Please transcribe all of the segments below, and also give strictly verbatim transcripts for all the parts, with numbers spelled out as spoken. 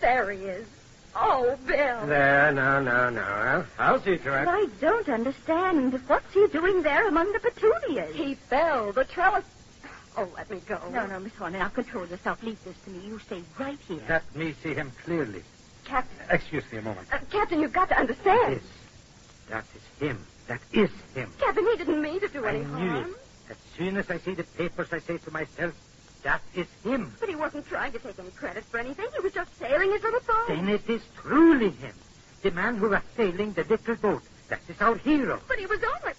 there he is. Oh, Bill. There, no, no, no. I'll, I'll see to it. I don't understand. What's he doing there among the petunias? He fell. The trellis... Oh, let me go. No, no, Miss Horner, now control yourself. Leave this to me. You stay right here. Let me see him clearly. Captain. Excuse me a moment. Uh, Captain, you've got to understand. Yes. That is him. That is him. Captain, he didn't mean to do I any knew harm. it. As soon as I see the papers, I say to myself, that is him. But he wasn't trying to take any credit for anything. He was just sailing his little boat. Then it is truly him. The man who was sailing the little boat. That is our hero. But he was only...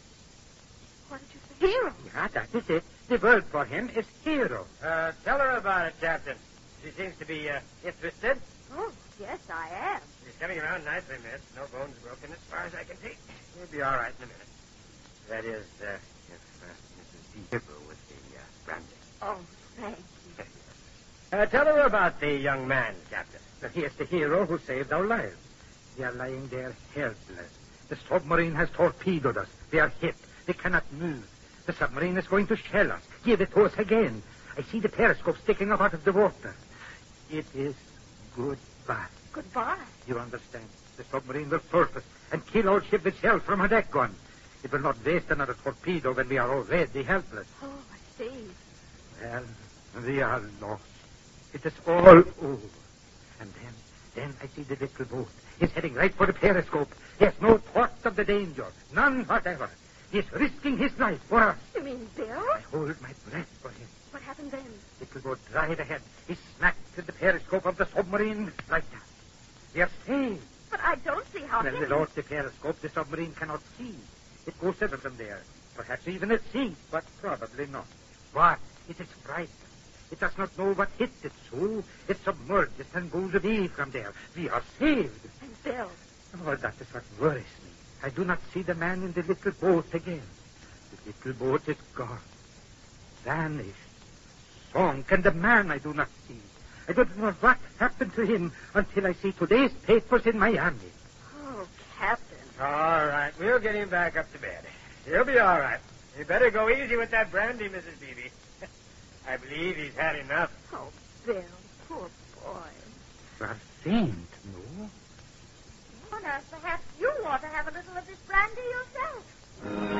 What did you say? Hero. Yeah, that is it. The word for him is hero. Uh, tell her about it, Captain. She seems to be, uh, interested. Oh, yes, I am. She's coming around nicely, miss. No bones broken as far as I can see. You'll be all right in a minute. That is, uh, if uh, Missus Beaver with the uh, brandy. Oh, thank you. Uh, tell her about the young man, Captain. But he is the hero who saved our lives. We are lying there helpless. The submarine has torpedoed us. We are hit. We cannot move. The submarine is going to shell us. Give it to us again. I see the periscope sticking up out of the water. It is goodbye. Goodbye. You understand? The submarine will surface and kill our ship with shells from her deck gun. It will not waste another torpedo when we are already helpless. Oh, I see. Well, we are lost. It is all over. And then, then I see the little boat. He's heading right for the periscope. He has no thought of the danger. None whatever. He is risking his life for us. You mean Bill? I hold my breath for him. What happened then? Little boat right ahead. He smacked at the periscope of the submarine like that. We are saved. But I don't see how Well, he... without the periscope, the submarine cannot see. It goes seldom there. Perhaps even at sea, but probably not. What? It is frightened. It does not know what hit it, so it submerges and goes away from there. We are saved. And Bill? Oh, that is what worries me. I do not see the man in the little boat again. The little boat is gone. Vanished. Sunk. And the man I do not see. I don't know what happened to him until I see today's papers in Miami. Oh, Captain. All right, we'll get him back up to bed. He'll be all right. You better go easy with that brandy, Missus Beebe. I believe he's had enough. Oh, Bill, poor boy. You are faint, no? Perhaps you want to have a little of this brandy yourself.